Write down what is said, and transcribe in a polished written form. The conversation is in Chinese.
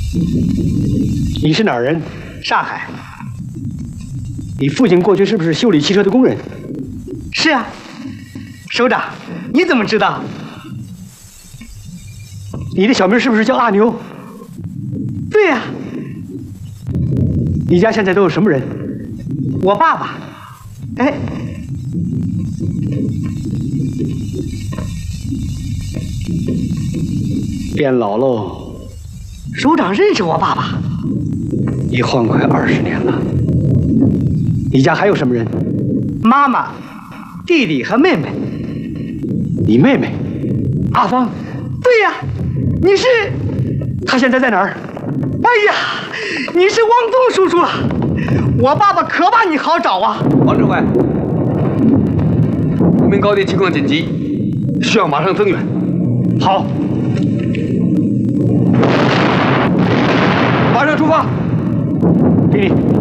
你是哪儿人？ 上海。 你父亲过去是不是修理汽车的工人？ 是啊。首长，你怎么知道？ 你的小名是不是叫阿牛？ 对呀。 你家现在都有什么人？ 我爸爸。哎。 变老喽。 首长认识我爸爸？ 一晃快20年了。你家还有什么人？ 妈妈、弟弟和妹妹。 你妹妹？阿芳？ 对呀。你是？ 她现在在哪儿？ 哎呀，你是汪东叔叔啊！我爸爸可把你好找啊！ 王指挥，我们高地情况紧急，需要马上增援。 好， 马上出发。 弟弟。